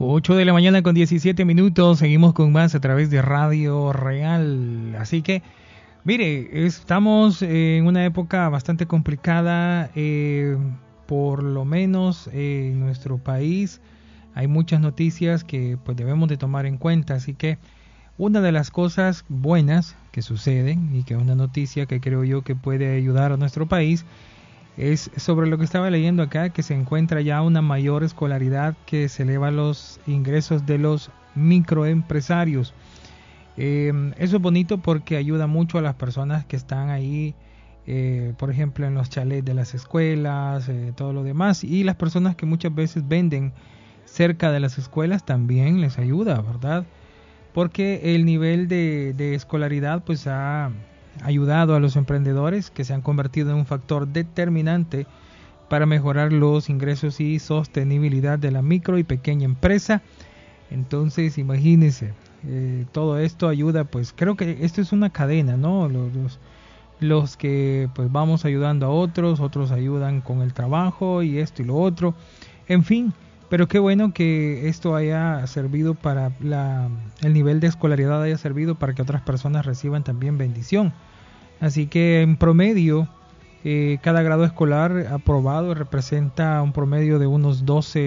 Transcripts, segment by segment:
8 de la mañana con 17 minutos, seguimos con más a través de Radio Real. Así que, mire, estamos en una época bastante complicada, por lo menos en nuestro país. Hay muchas noticias que pues debemos de tomar en cuenta, así que una de las cosas buenas que suceden y que es una noticia que creo yo que puede ayudar a nuestro país es sobre lo que estaba leyendo acá, que se encuentra ya una mayor escolaridad que se eleva los ingresos de los microempresarios. Eso es bonito porque ayuda mucho a las personas que están ahí, por ejemplo en los chalets de las escuelas, todo lo demás, y las personas que muchas veces venden cerca de las escuelas también les ayuda, ¿verdad? Porque el nivel de escolaridad pues ha ayudado a los emprendedores que se han convertido en un factor determinante para mejorar los ingresos y sostenibilidad de la micro y pequeña empresa. Entonces imagínense, todo esto ayuda, pues creo que esto es una cadena, ¿no? Los que pues vamos ayudando a otros, otros ayudan con el trabajo y esto y lo otro, en fin. Pero qué bueno que esto haya servido para el nivel de escolaridad haya servido para que otras personas reciban también bendición. Así que en promedio, cada grado escolar aprobado representa un promedio de unos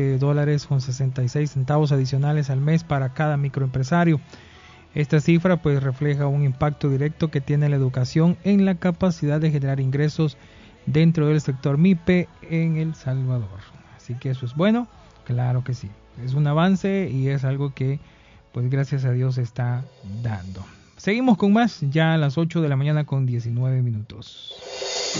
$12.66 adicionales al mes para cada microempresario. Esta cifra pues refleja un impacto directo que tiene la educación en la capacidad de generar ingresos dentro del sector MIPE en El Salvador. Así que eso es bueno. Claro que sí, es un avance y es algo que, pues gracias a Dios, se está dando. Seguimos con más, ya a las 8 de la mañana con 19 minutos.